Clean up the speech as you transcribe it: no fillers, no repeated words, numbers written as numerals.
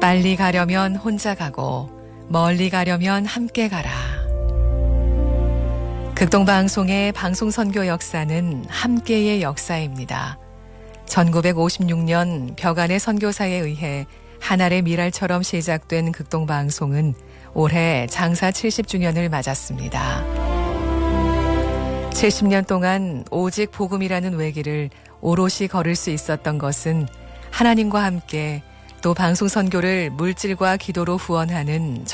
빨리 가려면 혼자 가고 멀리 가려면 함께 가라. 극동방송의 방송선교 역사는 함께의 역사입니다. 1956년 벽안의 선교사에 의해 하늘의 미랄처럼 시작된 극동방송은 올해 장사 70주년을 맞았습니다. 70년 동안 오직 복음이라는 외길을 오롯이 걸을 수 있었던 것은 하나님과 함께 또 방송 선교를 물질과 기도로 후원하는